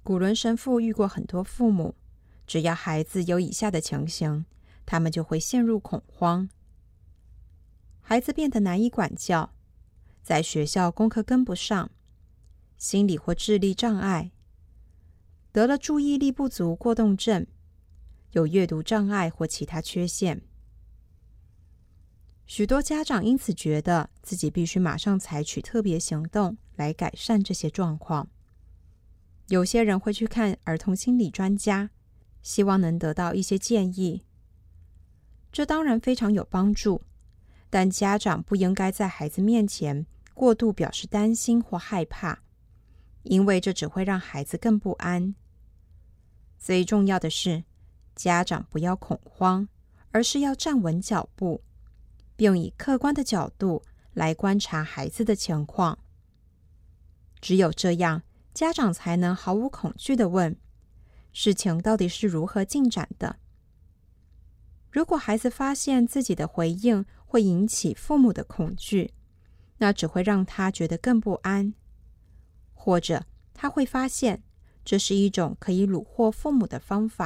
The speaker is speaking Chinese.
古伦神父遇过很多父母，只要孩子有以下的情形，他们就会陷入恐慌。孩子变得难以管教，在学校功课跟不上，心理或智力障碍，得了注意力不足过动症，有阅读障碍或其他缺陷。许多家长因此觉得自己必须马上采取特别行动来改善这些状况。有些人会去看儿童心理专家，希望能得到一些建议。这当然非常有帮助，但家长不应该在孩子面前过度表示担心或害怕，因为这只会让孩子更不安。最重要的是，家长不要恐慌，而是要站稳脚步，并以客观的角度来观察孩子的情况。只有这样，家长才能毫无恐惧地问，事情到底是如何进展的？如果孩子发现自己的回应会引起父母的恐惧，那只会让他觉得更不安。或者他会发现，这是一种可以虏获父母的方法。